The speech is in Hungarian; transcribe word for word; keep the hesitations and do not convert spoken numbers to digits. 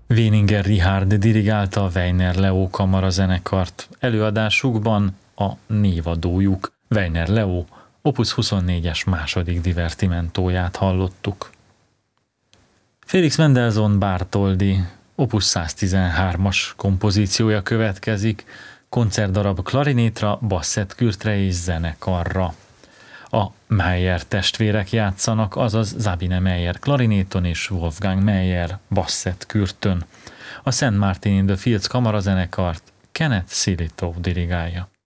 Wieninger Richard dirigálta a Weiner Leo kamarazenekart. Előadásukban a névadójuk, Weiner Leo, Opus huszonnégyes második divertimentóját hallottuk. Felix Mendelssohn Bartholdy, Opus száztizenhármas kompozíciója következik, koncertdarab klarinétra, basszettkürtre és zenekarra. A Meyer testvérek játszanak, azaz Sabine Meyer klarinéton és Wolfgang Meyer basszettkürtön. A Saint Martin in the Fields kamarazenekart Kenneth Silito dirigálja.